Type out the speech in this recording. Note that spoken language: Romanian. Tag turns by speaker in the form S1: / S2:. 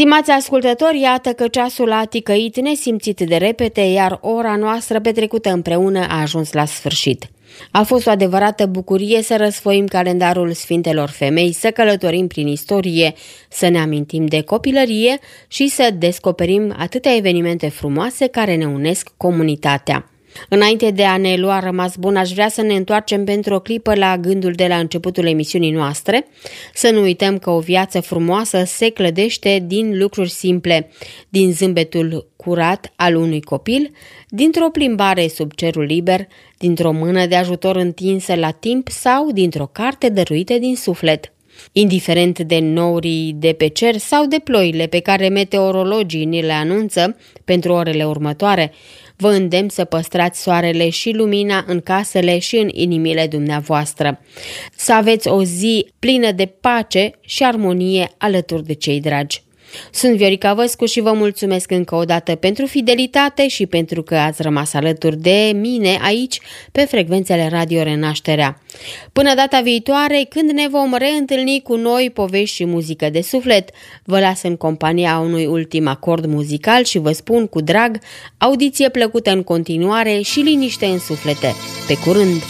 S1: Stimați ascultători, iată că ceasul a ticăit nesimțit de repede, iar ora noastră petrecută împreună a ajuns la sfârșit. A fost o adevărată bucurie să răsfoim calendarul Sfintelor Femei, să călătorim prin istorie, să ne amintim de copilărie și să descoperim atâtea evenimente frumoase care ne unesc comunitatea. Înainte de a ne lua rămas bun, aș vrea să ne întoarcem pentru o clipă la gândul de la începutul emisiunii noastre, să nu uităm că o viață frumoasă se clădește din lucruri simple, din zâmbetul curat al unui copil, dintr-o plimbare sub cerul liber, dintr-o mână de ajutor întinsă la timp sau dintr-o carte dăruită din suflet. Indiferent de nourii de pe cer sau de ploile pe care meteorologii ni le anunță pentru orele următoare, vă îndemn să păstrați soarele și lumina în casele și în inimile dumneavoastră. Să aveți o zi plină de pace și armonie alături de cei dragi. Sunt Viorica Văscu și vă mulțumesc încă o dată pentru fidelitate și pentru că ați rămas alături de mine aici pe frecvențele Radio Renașterea. Până data viitoare, când ne vom reîntâlni cu noi povești și muzică de suflet, vă las în compania unui ultim acord muzical și vă spun cu drag, audiție plăcută în continuare și liniște în suflete. Pe curând!